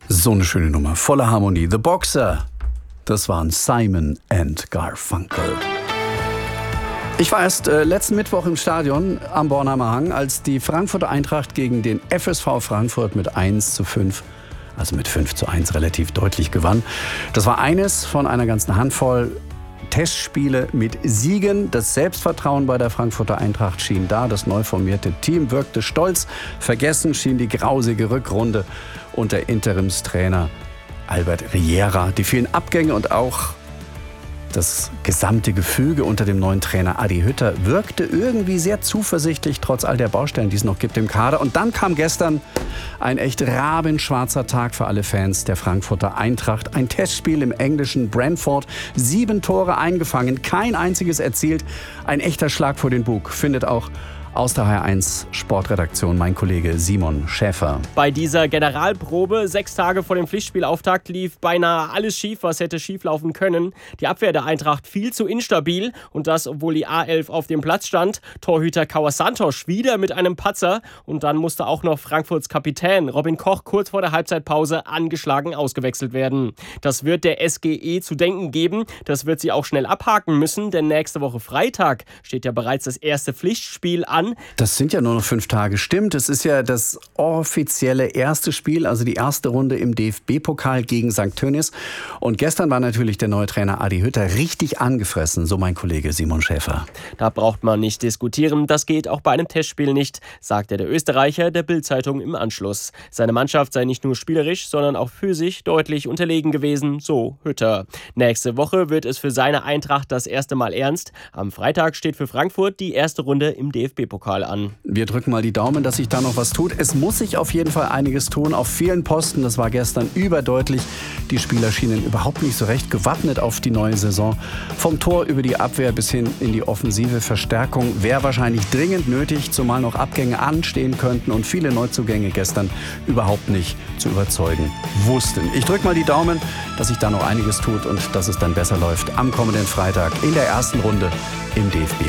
So eine schöne Nummer, voller Harmonie. The Boxer, das waren Simon and Garfunkel. Ich war erst letzten Mittwoch im Stadion am Bornheimer Hang, als die Frankfurter Eintracht gegen den FSV Frankfurt mit 1:5, also mit 5:1 relativ deutlich gewann. Das war eines von einer ganzen Handvoll Testspiele mit Siegen. Das Selbstvertrauen bei der Frankfurter Eintracht schien da. Das neu formierte Team wirkte stolz. Vergessen schien die grausige Rückrunde unter Interimstrainer Albert Riera. Die vielen Abgänge und auch das gesamte Gefüge unter dem neuen Trainer Adi Hütter wirkte irgendwie sehr zuversichtlich, trotz all der Baustellen, die es noch gibt im Kader. Und dann kam gestern ein echt rabenschwarzer Tag für alle Fans der Frankfurter Eintracht. Ein Testspiel im englischen Brentford. 7 Tore eingefangen, kein einziges erzielt. Ein echter Schlag vor den Bug, findet auch aus der HR1 Sportredaktion mein Kollege Simon Schäfer. Bei dieser Generalprobe 6 Tage vor dem Pflichtspielauftakt lief beinahe alles schief, was hätte schieflaufen können. Die Abwehr der Eintracht viel zu instabil und das, obwohl die A11 auf dem Platz stand. Torhüter Kauer Santos wieder mit einem Patzer und dann musste auch noch Frankfurts Kapitän Robin Koch kurz vor der Halbzeitpause angeschlagen ausgewechselt werden. Das wird der SGE zu denken geben. Das wird sie auch schnell abhaken müssen, denn nächste Woche Freitag steht ja bereits das erste Pflichtspiel an. Das sind ja nur noch 5 Tage, stimmt. Es ist ja das offizielle erste Spiel, also die erste Runde im DFB-Pokal gegen St. Tönnies. Und gestern war natürlich der neue Trainer Adi Hütter richtig angefressen, so mein Kollege Simon Schäfer. Da braucht man nicht diskutieren, das geht auch bei einem Testspiel nicht, sagte der Österreicher der Bild-Zeitung im Anschluss. Seine Mannschaft sei nicht nur spielerisch, sondern auch physisch deutlich unterlegen gewesen, so Hütter. Nächste Woche wird es für seine Eintracht das erste Mal ernst. Am Freitag steht für Frankfurt die erste Runde im DFB-Pokal an. Wir drücken mal die Daumen, dass sich da noch was tut. Es muss sich auf jeden Fall einiges tun. Auf vielen Posten, das war gestern überdeutlich. Die Spieler schienen überhaupt nicht so recht gewappnet auf die neue Saison. Vom Tor über die Abwehr bis hin in die offensive Verstärkung wäre wahrscheinlich dringend nötig, zumal noch Abgänge anstehen könnten und viele Neuzugänge gestern überhaupt nicht zu überzeugen wussten. Ich drücke mal die Daumen, dass sich da noch einiges tut und dass es dann besser läuft am kommenden Freitag in der ersten Runde im DFB.